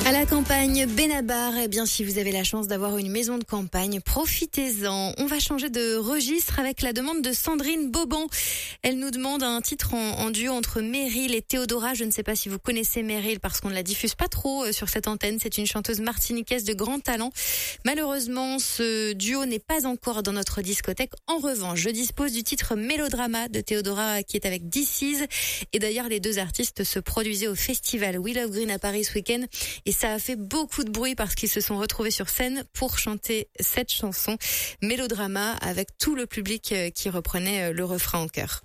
À la campagne, Benabar, eh bien, si vous avez la chance d'avoir une maison de campagne, profitez-en. On va changer de registre avec la demande de Sandrine Boban. Elle nous demande un titre en duo entre Meryl et Théodora. Je ne sais pas si vous connaissez Meryl parce qu'on ne la diffuse pas trop sur cette antenne. C'est une chanteuse martiniquaise de grand talent. Malheureusement, ce duo n'est pas encore dans notre discothèque. En revanche, je dispose du titre Mélodrama de Théodora qui est avec DC's. Et d'ailleurs, les deux artistes se produisaient au festival We Love Green à Paris ce week-end. Et ça a fait beaucoup de bruit parce qu'ils se sont retrouvés sur scène pour chanter cette chanson Mélodrama avec tout le public qui reprenait le refrain en chœur.